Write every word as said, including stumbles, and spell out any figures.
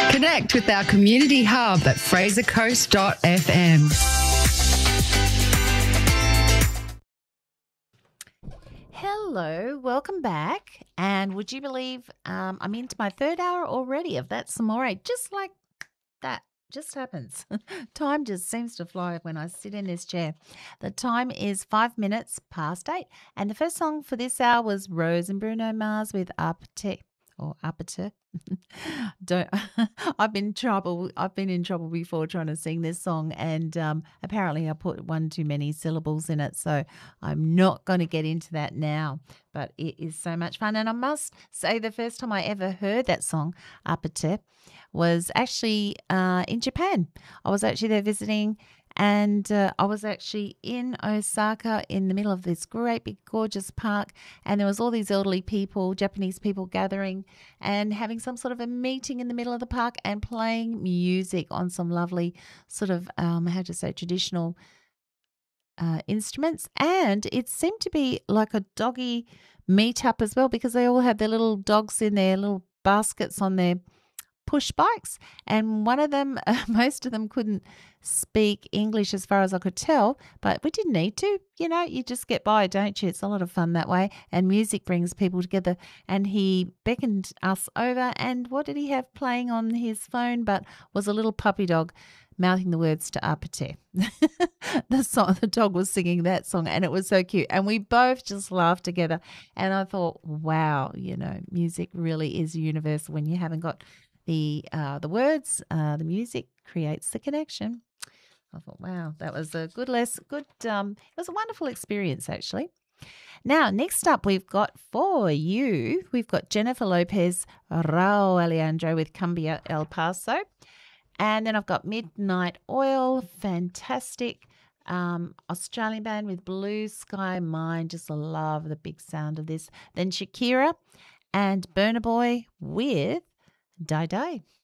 Connect with our community hub at fraser coast dot f m. Hello, welcome back. And would you believe um, I'm into my third hour already of That's Amore, just like that. Just happens. Time just seems to fly when I sit in this chair. The time is five minutes past eight. And the first song for this hour was Rose and Bruno Mars with Apete or Apete. Don't I've been in trouble. I've been in trouble before trying to sing this song, and um, apparently I put one too many syllables in it. So I'm not going to get into that now. But it is so much fun, and I must say the first time I ever heard that song, Apete, was actually uh, in Japan. I was actually there visiting, and uh, I was actually in Osaka in the middle of this great big gorgeous park, and there was all these elderly people, Japanese people gathering and having some sort of a meeting in the middle of the park and playing music on some lovely sort of, um, how to say, traditional uh, instruments. And it seemed to be like a doggy meetup as well, because they all had their little dogs in their little baskets on their push bikes, and one of them, uh, most of them couldn't speak English as far as I could tell, but we didn't need to. You know, you just get by, don't you? It's a lot of fun that way, and music brings people together. And he beckoned us over, and what did he have playing on his phone but was a little puppy dog mouthing the words to Apete. the song, the dog was singing that song, and it was so cute, and we both just laughed together. And I thought, wow, you know, music really is universal. When you haven't got the uh, the words, uh, the music creates the connection. I thought, wow, that was a good lesson. Good, um, it was a wonderful experience, actually. Now, next up, we've got for you, we've got Jennifer Lopez, Raul Alejandro with Cumbia El Paso. And then I've got Midnight Oil, fantastic um, Australian band with Blue Sky Mind. Just love the big sound of this. Then Shakira and Burna Boy with Die Die.